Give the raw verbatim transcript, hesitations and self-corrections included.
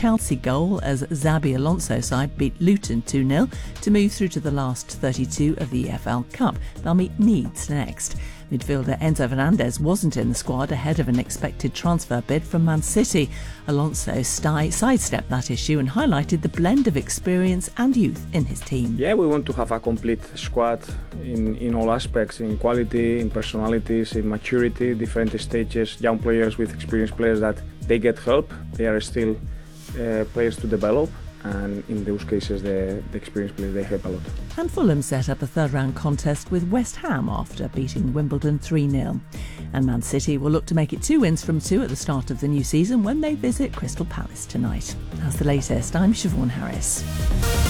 Chelsea goal as Xabi Alonso's side beat Luton two nil to move through to the last thirty-two of the E F L Cup. They'll meet Leeds next. Midfielder Enzo Fernandez wasn't in the squad ahead of an expected transfer bid from Man City. Alonso sti- sidestepped that issue and highlighted the blend of experience and youth in his team. Yeah, we want to have a complete squad in, in all aspects, in quality, in personalities, in maturity, different stages, young players with experienced players that they get help. They are still uh, players to develop. And in those cases, the, the experienced players, they help a lot. And Fulham set up a third-round contest with West Ham after beating Wimbledon three nil. And Man City will look to make it two wins from two at the start of the new season when they visit Crystal Palace tonight. That's the latest. I'm Siobhan Harris.